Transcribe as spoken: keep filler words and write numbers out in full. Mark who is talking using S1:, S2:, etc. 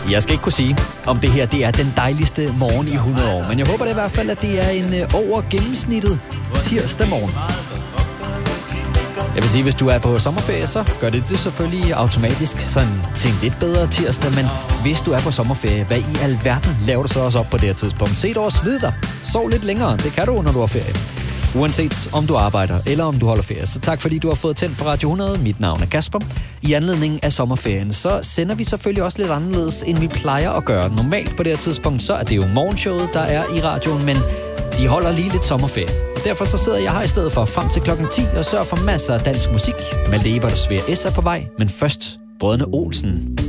S1: Jeg skal ikke kunne sige, om det her det er den dejligste morgen i hundrede år, men jeg håber det i hvert fald, at det er en over gennemsnittet tirsdag morgen. Jeg vil sige, hvis du er på sommerferie, så gør det det selvfølgelig automatisk sådan til en lidt bedre tirsdag, men hvis du er på sommerferie, hvad i alverden laver du så også op på det her tidspunkt? Se dig og smid dig. Sov lidt længere, det kan du, når du har ferie. Uanset om du arbejder eller om du holder ferie. Så tak fordi du har fået tændt for Radio hundrede. Mit navn er Kasper. I anledning af sommerferien, så sender vi selvfølgelig også lidt anderledes, end vi plejer at gøre. Normalt på det her tidspunkt, så er det jo morgenshowet, der er i radioen, men de holder lige lidt sommerferie. Og derfor så sidder jeg her i stedet for frem til klokken ti og sørger for masser af dansk musik. Malte Ebert og Svea S er på vej, men først Brødrene Olsen.